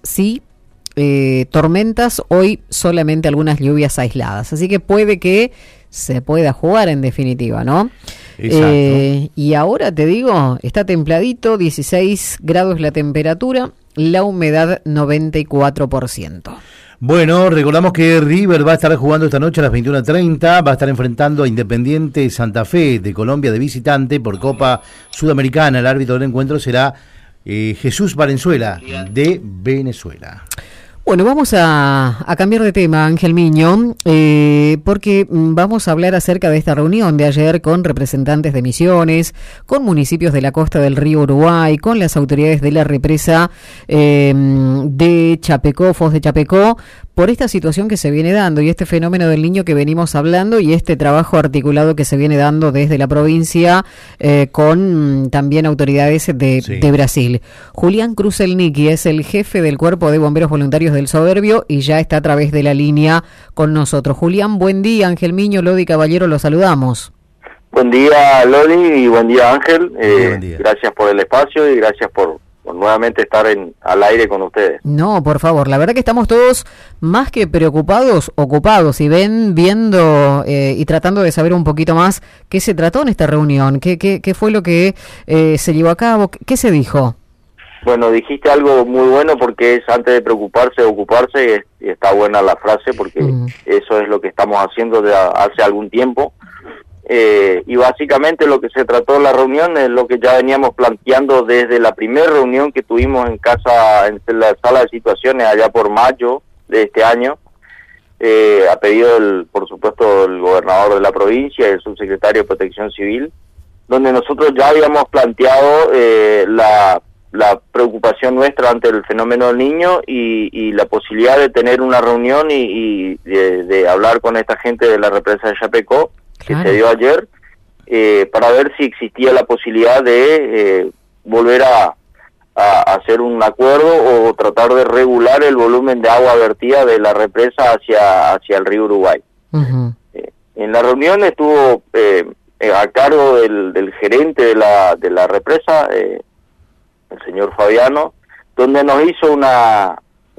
sí, tormentas, hoy solamente algunas lluvias aisladas. Así que puede que se pueda jugar en definitiva, ¿no? Exacto. Y ahora te digo, está templadito, 16 grados la temperatura, la humedad 94%. Bueno, recordamos que River va a estar jugando esta noche a las 21:30, va a estar enfrentando a Independiente Santa Fe de Colombia de visitante por Copa Sudamericana. El árbitro del encuentro será Jesús Valenzuela de Venezuela. Bueno, vamos a cambiar de tema, Ángel Miño, porque vamos a hablar acerca de esta reunión de ayer con representantes de Misiones, con municipios de la costa del río Uruguay, con las autoridades de la represa de Chapecó, Foz de Chapecó, por esta situación que se viene dando y este fenómeno del Niño que venimos hablando y este trabajo articulado que se viene dando desde la provincia con también autoridades de Brasil. Julián Kruselnicki es el jefe del Cuerpo de Bomberos Voluntarios del Soberbio y ya está a través de la línea con nosotros. Julián, buen día. Ángel Miño, Lodi Caballero, lo saludamos. Buen día, Lodi, y buen día, Ángel. Buen día. Gracias por el espacio y gracias por nuevamente estar al aire con ustedes. No, por favor, la verdad que estamos todos más que preocupados, ocupados y viendo y tratando de saber un poquito más qué se trató en esta reunión, qué fue lo que se llevó a cabo, qué se dijo. Bueno, dijiste algo muy bueno porque es antes de preocuparse, ocuparse, y está buena la frase porque eso es lo que estamos haciendo desde hace algún tiempo. Y básicamente lo que se trató en la reunión es lo que ya veníamos planteando desde la primera reunión que tuvimos en la sala de situaciones allá por mayo de este año, a pedido por supuesto el gobernador de la provincia y el subsecretario de Protección Civil, donde nosotros ya habíamos planteado la preocupación nuestra ante el fenómeno del Niño y la posibilidad de tener una reunión y de hablar con esta gente de la represa de Chapecó, que se dio ayer, para ver si existía la posibilidad de volver a hacer un acuerdo o tratar de regular el volumen de agua vertida de la represa hacia el río Uruguay. Uh-huh. En la reunión estuvo a cargo del gerente de la represa, el señor Fabiano, donde nos hizo una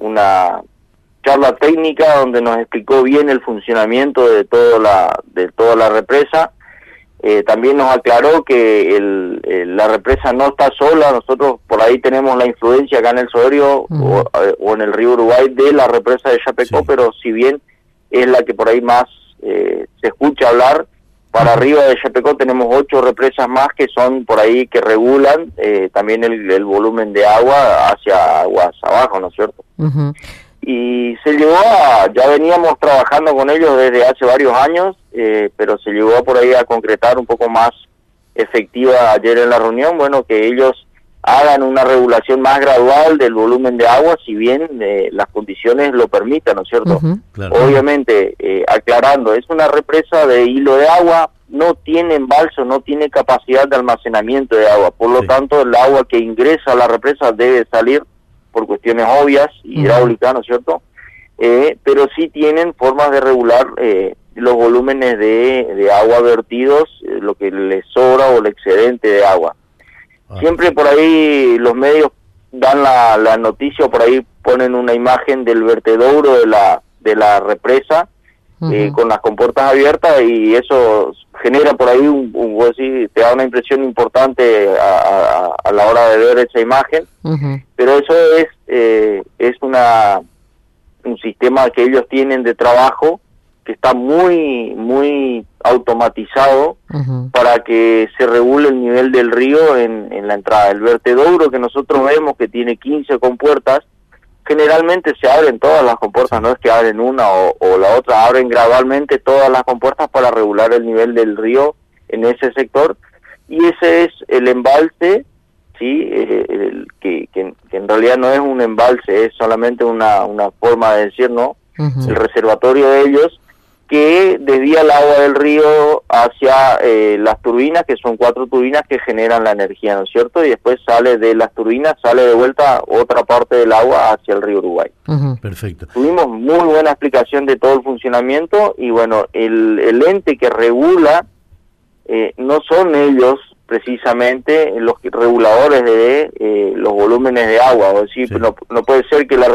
charla técnica donde nos explicó bien el funcionamiento de toda la represa. También nos aclaró que la represa no está sola, nosotros por ahí tenemos la influencia acá en el Soberbio o en el río Uruguay de la represa de Chapecó, pero si bien es la que por ahí más se escucha hablar, para arriba de Chapecó tenemos 8 represas más que son por ahí que regulan también el volumen de agua hacia aguas abajo, ¿no es cierto? Uh-huh. Y se llegó ya veníamos trabajando con ellos desde hace varios años, pero se llegó por ahí a concretar un poco más efectiva ayer en la reunión, bueno, que ellos hagan una regulación más gradual del volumen de agua, si bien las condiciones lo permitan, ¿no es cierto? Uh-huh. Claro. Obviamente, aclarando, es una represa de hilo de agua, no tiene embalse, no tiene capacidad de almacenamiento de agua, por lo tanto el agua que ingresa a la represa debe salir por cuestiones obvias, hidráulicas, ¿no es cierto? Pero sí tienen formas de regular los volúmenes de agua vertidos, lo que les sobra o el excedente de agua. Siempre por ahí los medios dan la noticia, por ahí ponen una imagen del vertedero de la represa, con las compuertas abiertas, y eso genera por ahí te da una impresión importante a la hora de ver esa imagen, pero eso es un sistema que ellos tienen de trabajo que está muy muy automatizado para que se regule el nivel del río en la entrada. El vertedero que nosotros vemos que tiene 15 compuertas, generalmente se abren todas las compuertas, no es que abren una o la otra, abren gradualmente todas las compuertas para regular el nivel del río en ese sector, y ese es el embalse, sí, que en realidad no es un embalse, es solamente una forma de decir, ¿no? El reservatorio de ellos, que desvía el agua del río hacia las turbinas, que son 4 turbinas que generan la energía, ¿no es cierto? Y después sale de las turbinas, sale de vuelta otra parte del agua hacia el río Uruguay. Perfecto. Tuvimos muy buena explicación de todo el funcionamiento, y bueno, el ente que regula, no son ellos precisamente los reguladores de los volúmenes de agua, o decir, no puede ser que la